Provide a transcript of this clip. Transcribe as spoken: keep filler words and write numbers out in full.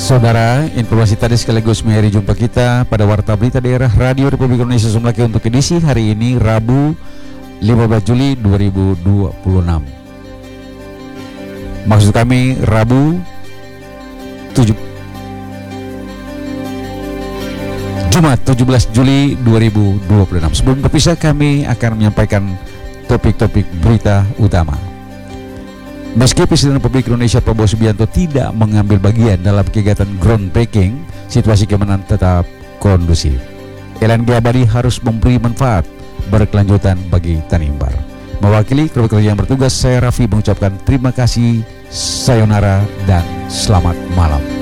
Saudara, informasi tadi sekaligus mengakhiri jumpa kita pada Warta Berita Daerah Radio Republik Indonesia Sumlaki untuk edisi hari ini Rabu lima belas Juli dua ribu dua puluh enam. Maksud kami Rabu tujuh Jumat tujuh belas Juli dua ribu dua puluh enam. Sebelum berpisah, kami akan menyampaikan topik-topik berita utama. Meski Presiden Republik Indonesia Prabowo Subianto tidak mengambil bagian dalam kegiatan groundbreaking, situasi keamanan tetap kondusif. L N G Abadi harus memberi manfaat berkelanjutan bagi Tanimbar. Mewakili kru kerja yang bertugas, saya Raffi mengucapkan terima kasih, sayonara, dan selamat malam.